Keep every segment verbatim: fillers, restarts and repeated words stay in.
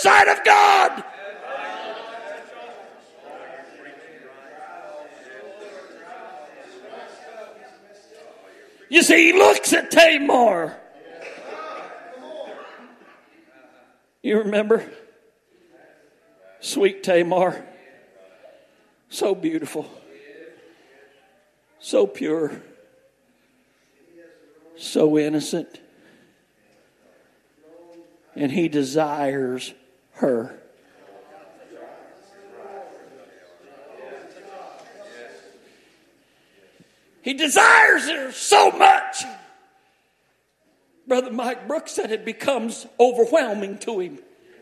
sight of God. You see, he looks at Tamar. You remember? Sweet Tamar. So beautiful. So pure. So innocent. And he desires her. He desires her so much. Brother Mike Brooks said it becomes overwhelming to him.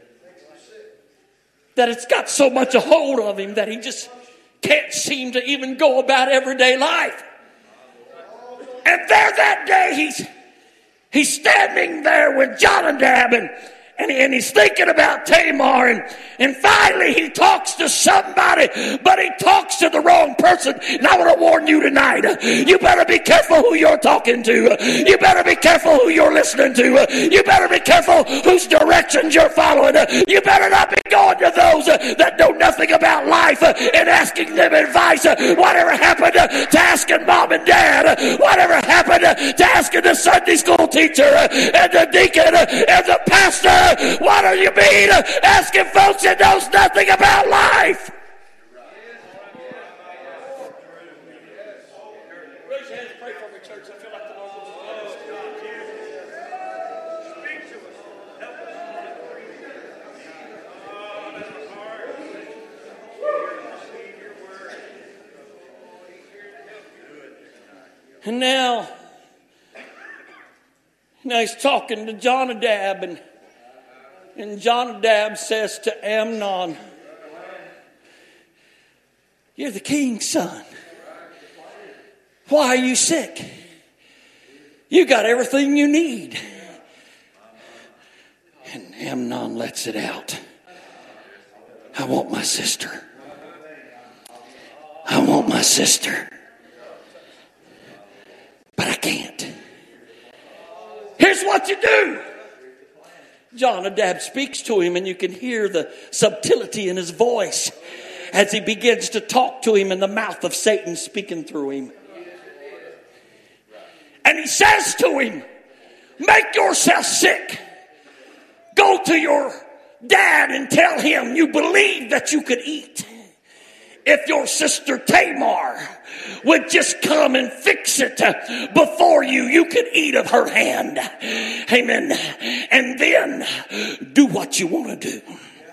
That it's got so much a hold of him that he just can't seem to even go about everyday life. And there that day he's he's standing there with Jonadab and And, and he's thinking about Tamar, and, and finally he talks to somebody, but he talks to the wrong person. And I want to warn you tonight, you better be careful who you're talking to. You better be careful who you're listening to. You better be careful whose directions you're following. You better not be going to those that know nothing about life and asking them advice. Whatever happened to asking mom and dad? Whatever happened to asking the Sunday school teacher and the deacon and the pastor? What do you mean asking folks that knows nothing about life? Raise your hands, pray for me, church. I feel like the Lord wants to And now, now he's talking to Jonadab, and And Jonadab says to Amnon, "You're the king's son. Why are you sick? You got everything you need." And Amnon lets it out. "I want my sister. I want my sister. But I can't." Here's what you do. Jonadab speaks to him, and you can hear the subtlety in his voice as he begins to talk to him in the mouth of Satan speaking through him. And he says to him, "Make yourself sick. Go to your dad and tell him you believe that you could eat. If your sister Tamar would just come and fix it before you, you could eat of her hand." Amen. And then do what you want to do.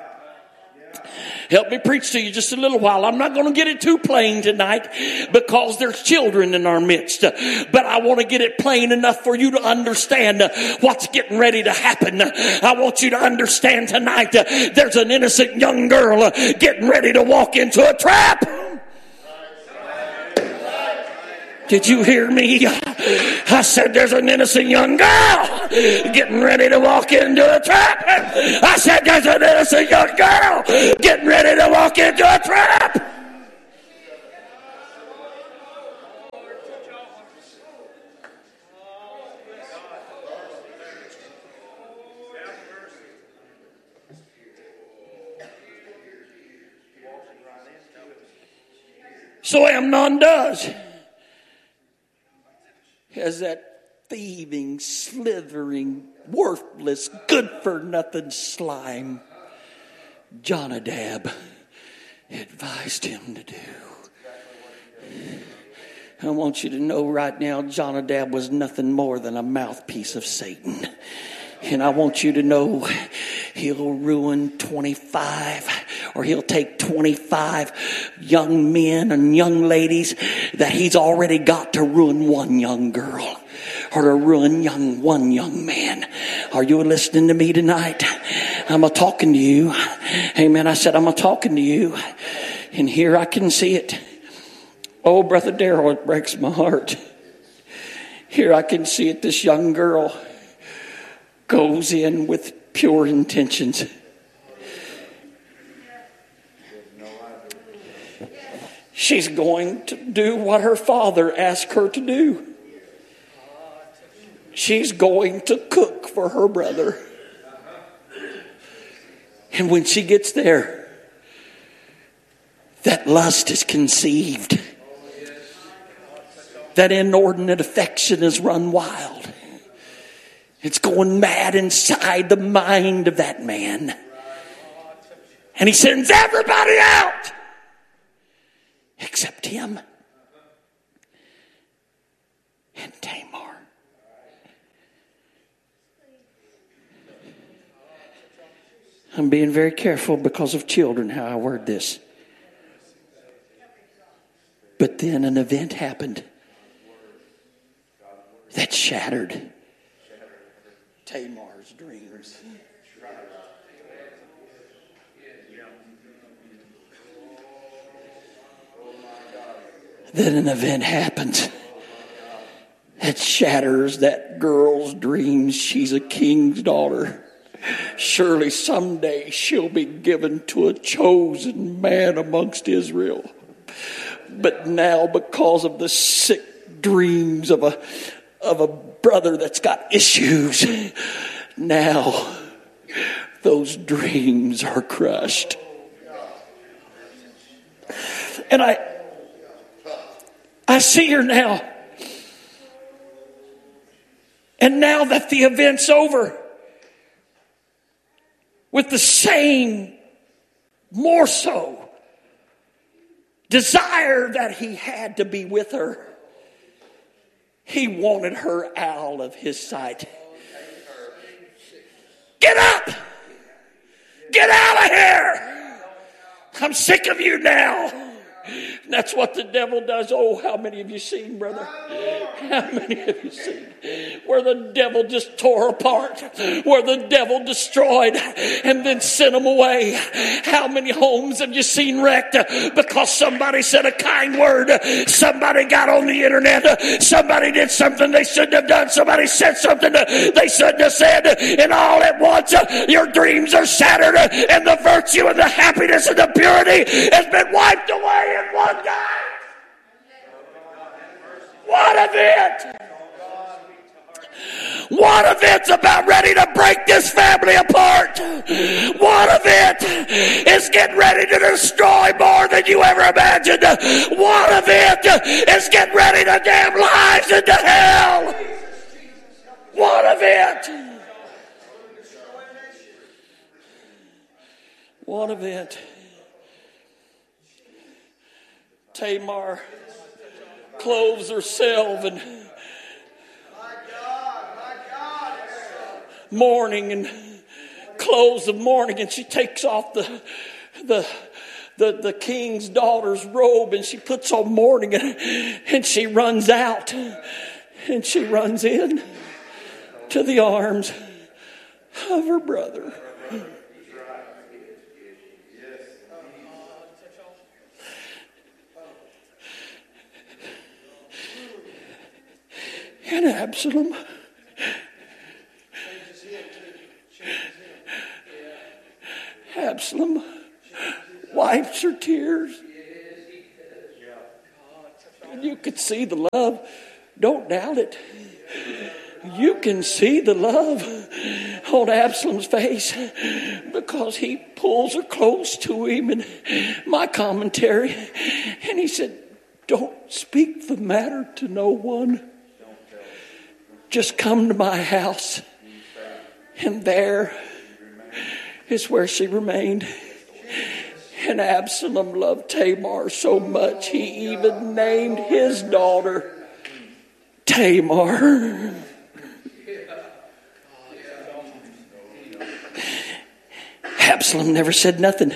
Help me preach to you just a little while. I'm not going to get it too plain tonight because there's children in our midst. But I want to get it plain enough for you to understand what's getting ready to happen. I want you to understand tonight there's an innocent young girl getting ready to walk into a trap. Did you hear me? I said there's an innocent young girl getting ready to walk into a trap. I said there's an innocent young girl getting ready to walk into a trap. So Amnon does. As that thieving, slithering, worthless, good-for-nothing slime Jonadab advised him to do. I want you to know right now, Jonadab was nothing more than a mouthpiece of Satan. And I want you to know he'll ruin twenty-five, or he'll take twenty-five young men and young ladies that he's already got to ruin one young girl, or to ruin young one young man. Are you listening to me tonight? I'm a talking to you. Amen. I said I'm a talking to you, and here I can see it. Oh, Brother Darrell, it breaks my heart. Here I can see it. This young girl goes in with pure intentions. She's going to do what her father asked her to do. She's going to cook for her brother. And when she gets there, that lust is conceived. That inordinate affection is run wild. It's going mad inside the mind of that man. And he sends everybody out except him and Tamar. I'm being very careful because of children how I word this. But then an event happened that shattered Tamar's dreams. Then an event happens that shatters that girl's dreams. She's a king's daughter. Surely someday she'll be given to a chosen man amongst Israel. But now, because of the sick dreams of a of a brother that's got issues, now those dreams are crushed. And I I see her now. And now that the event's over, with the same, more so, desire that he had to be with her, he wanted her out of his sight. Get up! Get out of here! I'm sick of you now. And that's what the devil does. Oh, how many of you seen, brother? How many of you seen? Where the devil just tore apart. Where the devil destroyed and then sent them away. How many homes have you seen wrecked because somebody said a kind word? Somebody got on the internet. Somebody did something they shouldn't have done. Somebody said something they shouldn't have said. And all at once, your dreams are shattered. And the virtue and the happiness and the purity has been wiped away in one night. What event? What event's about ready to break this family apart? What event is getting ready to destroy more than you ever imagined? What event is getting ready to damn lives into hell? What event? What event? Tamar clothes herself and mourning and clothes of mourning, and she takes off the the the, the king's daughter's robe and she puts on mourning, and, and she runs out and she runs in to the arms of her brother. And Absalom Absalom wipes her tears. And you could see the love. Don't doubt it. You can see the love on Absalom's face because he pulls her close to him. And my commentary, and he said, don't speak the matter to no one. Just come to my house. And there is where she remained. And Absalom loved Tamar so much he even named his daughter Tamar. Absalom never said nothing.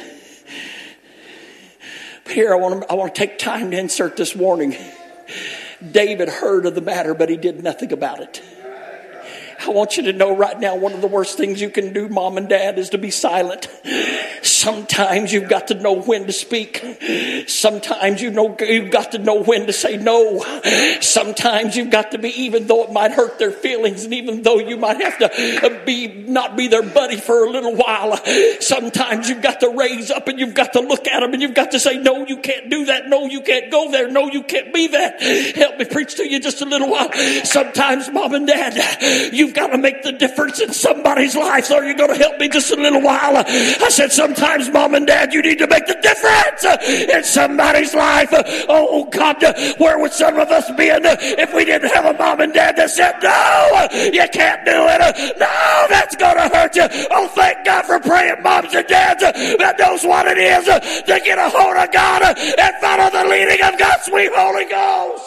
But here I want to, I want to take time to insert this warning. David heard of the matter, but he did nothing about it. I want you to know right now, one of the worst things you can do, mom and dad, is to be silent. Sometimes you've got to know when to speak. Sometimes you know you've got to know when to say no. Sometimes you've got to be, even though it might hurt their feelings, and even though you might have to be not be their buddy for a little while, sometimes you've got to raise up and you've got to look at them and you've got to say, no, you can't do that. No, you can't go there. No, you can't be that. Help me preach to you just a little while. Sometimes, mom and dad, you've you've got to make the difference in somebody's life. So are you going to help me just a little while? I said, sometimes, Mom and Dad, you need to make the difference in somebody's life. Oh, God, where would some of us be if we didn't have a mom and dad that said, no, you can't do it. No, that's going to hurt you. Oh, thank God for praying moms and dads that knows what it is to get a hold of God and follow the leading of God's sweet Holy Ghost.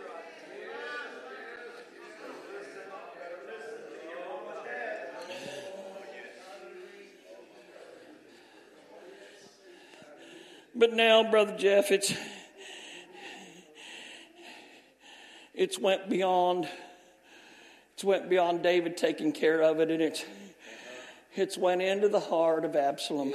But now, Brother Jeff, it's it's went beyond it's went beyond David taking care of it, and it's it's went into the heart of Absalom.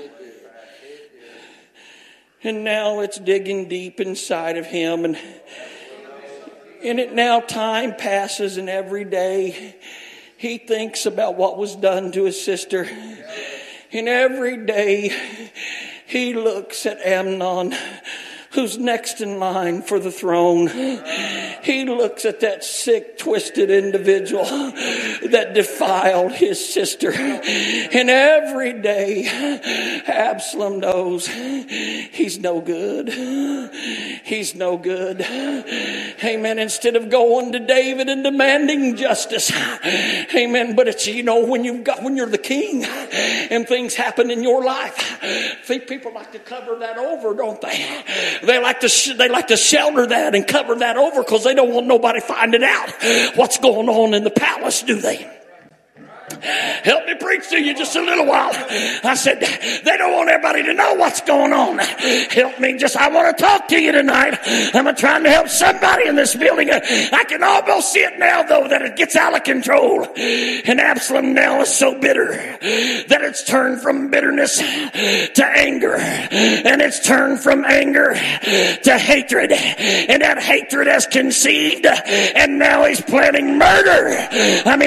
And now it's digging deep inside of him, and and it now time passes, and every day he thinks about what was done to his sister. And every day he looks at Amnon, who's next in line for the throne. He looks at that sick, twisted individual that defiled his sister. And every day, Absalom knows he's no good. He's no good. Amen. Instead of going to David and demanding justice. Amen. But it's, you know, when you've got, when you're the king and things happen in your life, think people like to cover that over, don't they? They like to sh- they like to shelter that and cover that over because they don't want nobody finding out what's going on in the palace, do they? Help me preach to you just a little while. I said, they don't want everybody to know what's going on. Help me just, I want to talk to you tonight. I'm trying to help somebody in this building. I can almost see it now, though, that it gets out of control. And Absalom now is so bitter that it's turned from bitterness to anger. And it's turned from anger to hatred. And that hatred has conceived. And now he's planning murder. I mean,